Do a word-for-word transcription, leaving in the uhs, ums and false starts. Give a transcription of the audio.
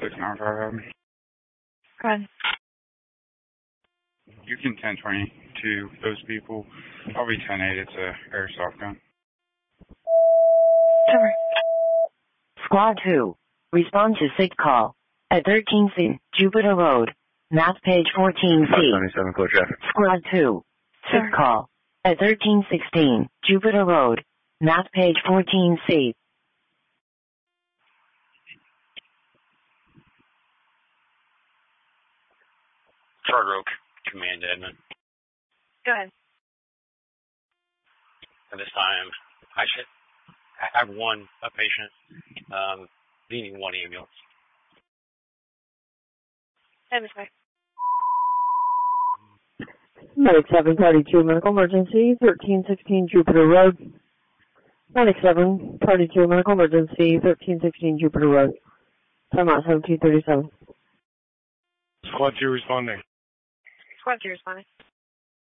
six nine five have me. Go ahead. You can ten twenty to those people. I'll be ten eight. It's a airsoft gun. Over. Squad two. Respond to SIG call at thirteen C Jupiter Road, map page fourteen C. seventy-seven, clear traffic. Squad two. SIG Sir. call at thirteen sixteen Jupiter Road, map page fourteen C. Charter Oak, Command Edmund. Go ahead. At this time, I should I have one a patient um, needing one ambulance. Head this way. ninety-seven thirty-two medical emergency, thirteen sixteen Jupiter Road. ninety-seven thirty-two medical emergency, thirteen sixteen Jupiter Road. Time out seventeen thirty-seven. Squad two responding. Squad two responding.